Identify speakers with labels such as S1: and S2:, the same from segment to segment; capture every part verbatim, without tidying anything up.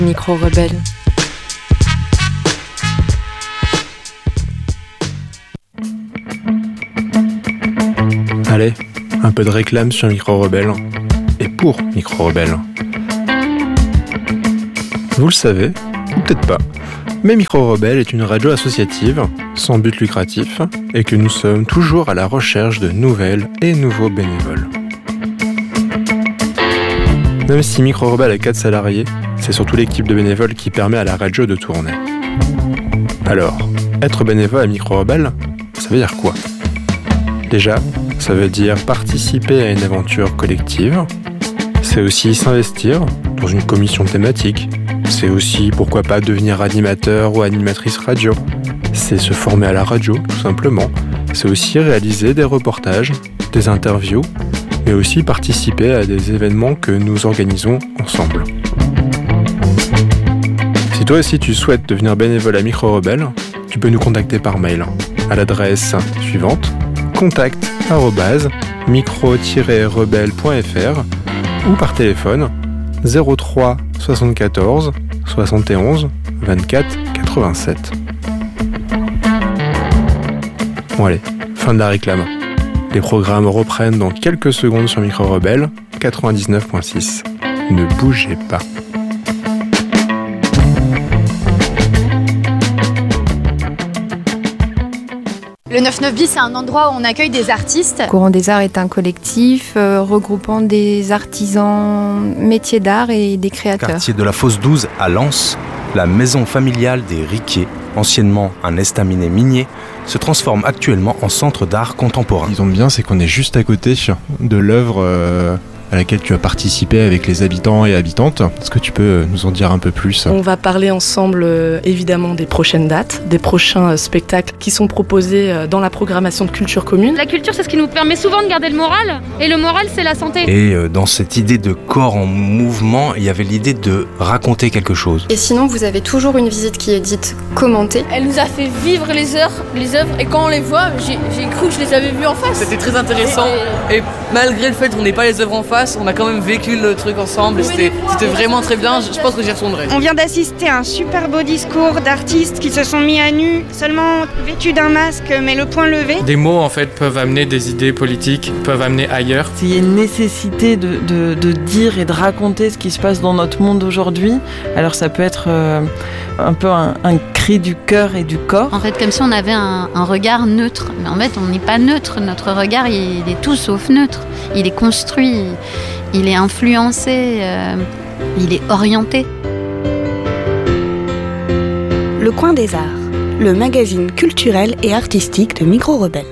S1: Micro-rebelle.
S2: Allez, un peu de réclame sur Micro-rebelle. Et pour Micro-rebelle. Vous le savez, ou peut-être pas, mais Micro-rebelle est une radio associative, sans but lucratif, et que nous sommes toujours à la recherche de nouvelles et nouveaux bénévoles. Même si Micro-rebelle a quatre salariés, c'est surtout l'équipe de bénévoles qui permet à la radio de tourner. Alors, être bénévole à Micro-rebelle, ça veut dire quoi ? Déjà, ça veut dire participer à une aventure collective. C'est aussi s'investir dans une commission thématique. C'est aussi, pourquoi pas, devenir animateur ou animatrice radio. C'est se former à la radio, tout simplement. C'est aussi réaliser des reportages, des interviews, mais aussi participer à des événements que nous organisons ensemble. Si toi aussi tu souhaites devenir bénévole à Micro-rebelle, tu peux nous contacter par mail à l'adresse suivante contact arobase micro tiret rebelle point f r ou par téléphone zéro trois soixante-quatorze soixante et onze vingt-quatre quatre-vingt-sept. Bon allez, fin de la réclame. Les programmes reprennent dans quelques secondes sur Micro-rebelle quatre-vingt-dix-neuf virgule six. Ne bougez pas.
S3: Le neuf neuf bis, c'est un endroit où on accueille des artistes.
S1: Courant des Arts est un collectif euh, regroupant des artisans métiers d'art et des créateurs.
S4: Quartier de la Fosse douze à Lens, la maison familiale des Riquet, anciennement un estaminet minier, se transforme actuellement en centre d'art contemporain.
S2: Ce qui tombe bien, c'est qu'on est juste à côté de l'œuvre euh, à laquelle tu as participé avec les habitants et habitantes. Est-ce que tu peux nous en dire un peu plus ?
S5: On va parler ensemble euh, évidemment des prochaines dates, des prochains euh, spectacles qui sont proposés euh, dans la programmation de Culture Commune.
S6: La culture, c'est ce qui nous permet souvent de garder le moral, et le moral, c'est la santé.
S4: Et euh, dans cette idée de corps en mouvement, il y avait l'idée de raconter quelque chose.
S7: Et sinon, vous avez toujours une visite qui est dite commentée.
S8: Elle nous a fait vivre les heures, les œuvres, et quand on les voit, j'ai, j'ai cru que je les avais vues en face.
S9: C'était très intéressant, et, et malgré le fait qu'on n'ait pas les œuvres en face, on a quand même vécu le truc ensemble, et c'était, c'était vraiment très bien, je pense que j'y retournerai.
S10: On vient d'assister à un super beau discours d'artistes qui se sont mis à nu, seulement vêtus d'un masque, mais le poing levé.
S11: Des mots, en fait, peuvent amener des idées politiques, peuvent amener ailleurs.
S12: Il y a une nécessité de, de, de dire et de raconter ce qui se passe dans notre monde aujourd'hui. Alors ça peut être euh, un peu un, un cri du cœur et du corps.
S13: En fait, comme si on avait un, un regard neutre. Mais en fait, on n'est pas neutre. Notre regard, il est tout sauf neutre. Il est construit, il est influencé, euh, il est orienté.
S14: Le Coin des Arts, le magazine culturel et artistique de Micro-rebelle.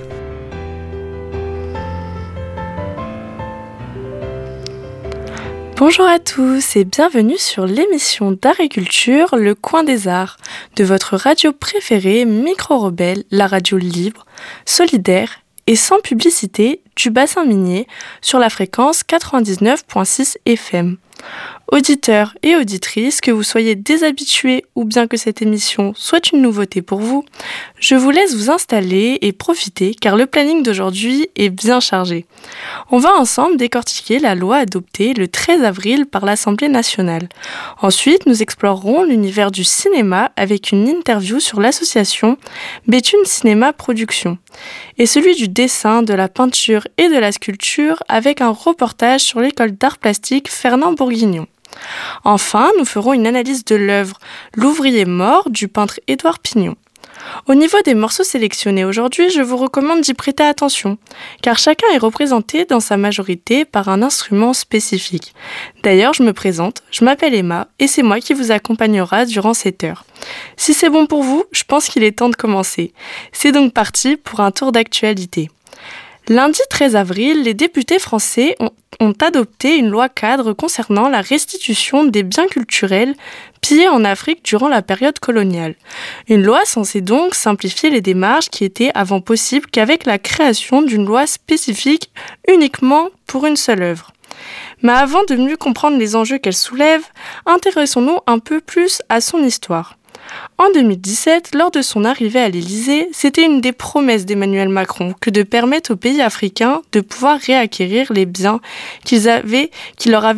S15: Bonjour à tous et bienvenue sur l'émission d'Art et Culture, le Coin des Arts, de votre radio préférée Micro-rebelle, la radio libre, solidaire et sans publicité du bassin minier sur la fréquence quatre-vingt-dix-neuf virgule six F M. Auditeurs et auditrices, que vous soyez déshabitués ou bien que cette émission soit une nouveauté pour vous, je vous laisse vous installer et profiter car le planning d'aujourd'hui est bien chargé. On va ensemble décortiquer la loi adoptée le treize avril par l'Assemblée nationale. Ensuite, nous explorerons l'univers du cinéma avec une interview sur l'association Béthune Cinéma Production et celui du dessin, de la peinture et de la sculpture avec un reportage sur l'école d'art plastique Fernand Bourguignon. Enfin, nous ferons une analyse de l'œuvre L'ouvrier mort du peintre Édouard Pignon. Au niveau des morceaux sélectionnés aujourd'hui, je vous recommande d'y prêter attention, car chacun est représenté dans sa majorité par un instrument spécifique. D'ailleurs, je me présente, je m'appelle Emma, et c'est moi qui vous accompagnera durant cette heure. Si c'est bon pour vous, je pense qu'il est temps de commencer. C'est donc parti pour un tour d'actualité. Lundi treize avril, les députés français ont, ont adopté une loi cadre concernant la restitution des biens culturels pillés en Afrique durant la période coloniale. Une loi censée donc simplifier les démarches qui étaient avant possibles qu'avec la création d'une loi spécifique uniquement pour une seule œuvre. Mais avant de mieux comprendre les enjeux qu'elle soulève, intéressons-nous un peu plus à son histoire. En deux mille dix-sept, lors de son arrivée à l'Élysée, c'était une des promesses d'Emmanuel Macron que de permettre aux pays africains de pouvoir réacquérir les biens qu'ils avaient, qui leur avaient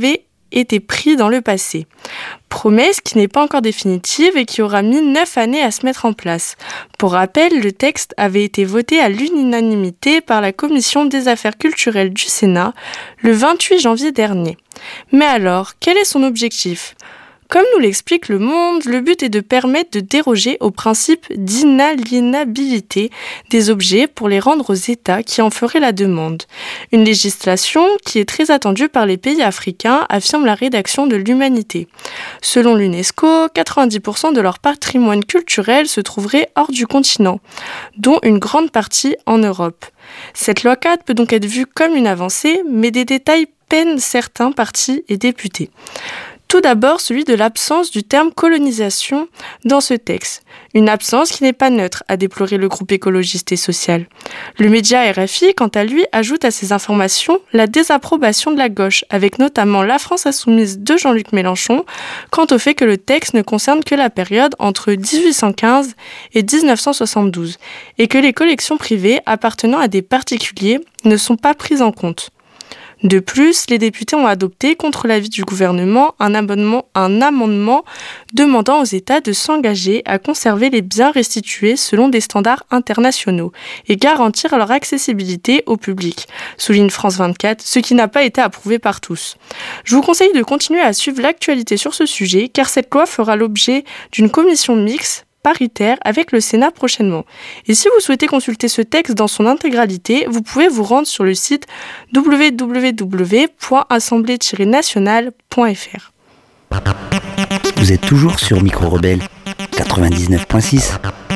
S15: été pris dans le passé. Promesse qui n'est pas encore définitive et qui aura mis neuf années à se mettre en place. Pour rappel, le texte avait été voté à l'unanimité par la Commission des affaires culturelles du Sénat le vingt-huit janvier dernier. Mais alors, quel est son objectif ? Comme nous l'explique Le Monde, le but est de permettre de déroger au principe d'inaliénabilité des objets pour les rendre aux États qui en feraient la demande. Une législation qui est très attendue par les pays africains, affirme la rédaction de l'Humanité. Selon l'UNESCO, quatre-vingt-dix pour cent de leur patrimoine culturel se trouverait hors du continent, dont une grande partie en Europe. Cette loi cadre peut donc être vue comme une avancée, mais des détails peinent certains partis et députés. Tout d'abord, celui de l'absence du terme colonisation dans ce texte. Une absence qui n'est pas neutre, a déploré le groupe écologiste et social. Le média R F I, quant à lui, ajoute à ces informations la désapprobation de la gauche, avec notamment La France insoumise de Jean-Luc Mélenchon, quant au fait que le texte ne concerne que la période entre dix-huit cent quinze et dix-neuf cent soixante-douze, et que les collections privées appartenant à des particuliers ne sont pas prises en compte. De plus, les députés ont adopté, contre l'avis du gouvernement, un amendement, un amendement demandant aux États de s'engager à conserver les biens restitués selon des standards internationaux et garantir leur accessibilité au public, souligne France vingt-quatre, ce qui n'a pas été approuvé par tous. Je vous conseille de continuer à suivre l'actualité sur ce sujet, car cette loi fera l'objet d'une commission mixte paritaire avec le Sénat prochainement. Et si vous souhaitez consulter ce texte dans son intégralité, vous pouvez vous rendre sur le site w w w point assemblée tiret nationale point f r.
S16: Vous êtes toujours sur Micro Rebelle quatre-vingt-dix-neuf point six.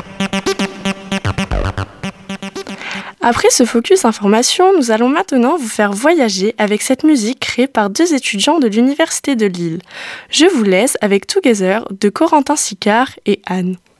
S15: Après ce focus information, nous allons maintenant vous faire voyager avec cette musique créée par deux étudiants de l'Université de Lille. Je vous laisse avec Together de Corentin Sicard et Anne.